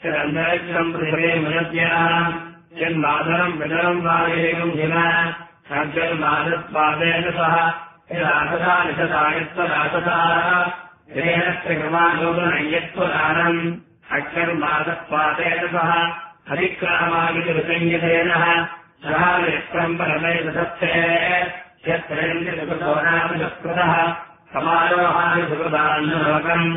यदन्तरिक्षम् पृथिवे मनद्याः यन्मातरम् पितरम् वा एकम् हिम सद्गन्मादत्पादेन सह यदासदा निशतायत्वदासदाः येनक्रमालोकनय्यत्वदानम् अक्षर्मादत्पादेन सह हरिक्रामादिसंयतेनः सः निष्क्रम् परमैतथे यत्रेन्द्रसुकृतो नाम संस्कृतः समारोहादिसुकृतान्नलोकम्